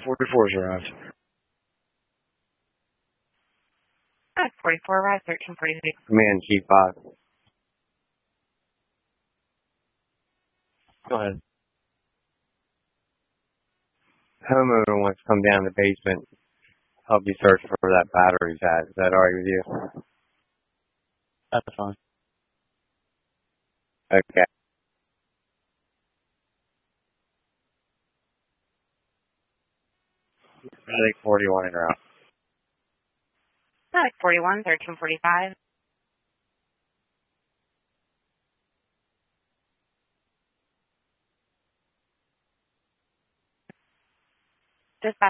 44's arrived. 44 arrived, 1346. Command G5. Go ahead. Homeowner wants to come down the basement, help you search for where that battery's at. Is that alright with you? That's fine. Okay. I think 41 in route. 41, 1345.